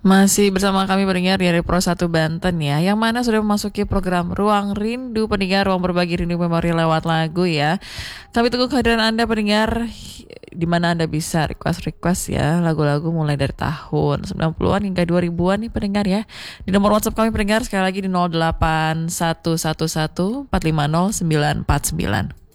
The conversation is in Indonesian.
Masih bersama kami pendengar dari Pro 1 Banten ya, yang mana sudah memasuki program Ruang Rindu pendengar, ruang berbagi rindu memori lewat lagu ya. Kami tunggu kehadiran Anda pendengar, di mana Anda bisa request ya lagu-lagu mulai dari tahun 90-an hingga 2000-an nih pendengar ya. Di nomor WhatsApp kami pendengar sekali lagi di 08111 450 949.